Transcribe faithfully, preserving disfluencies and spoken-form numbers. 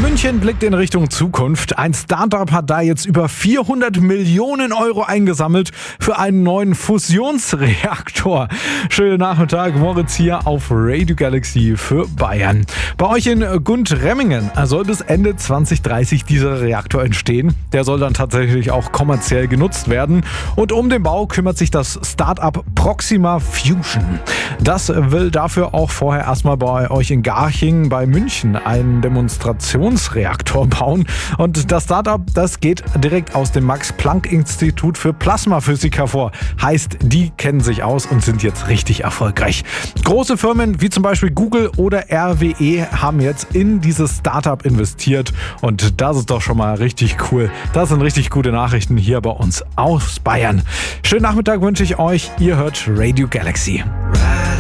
München blickt in Richtung Zukunft. Ein Startup hat da jetzt über vierhundert Millionen Euro eingesammelt für einen neuen Fusionsreaktor. Schönen Nachmittag, Moritz hier auf Radio Galaxy für Bayern. Bei euch in Gundremmingen soll bis Ende zwanzig dreißig dieser Reaktor entstehen. Der soll dann tatsächlich auch kommerziell genutzt werden. Und um den Bau kümmert sich das Startup Proxima Fusion. Das will dafür auch vorher erstmal bei euch in Garching bei München einen Demonstrationsreaktor bauen. Und das Startup, das geht direkt aus dem Max-Planck-Institut für Plasmaphysik hervor. Heißt, die kennen sich aus und sind jetzt richtig erfolgreich. Große Firmen wie zum Beispiel Google oder R W E haben jetzt in dieses Startup investiert. Und das ist doch schon mal richtig cool. Das sind richtig gute Nachrichten hier bei uns aus Bayern. Schönen Nachmittag wünsche ich euch. Ihr hört Radio Galaxy.